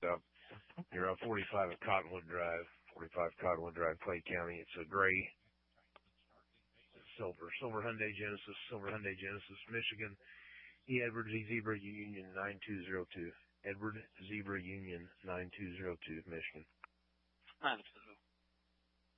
up. You're on 45 at Cottonwood Drive, 45 Cottonwood Drive, Clay County. It's a gray silver Hyundai Genesis, Michigan. E. Edward Z. Zebra Union 9202. Edward Zebra Union 9202, Michigan. Madison.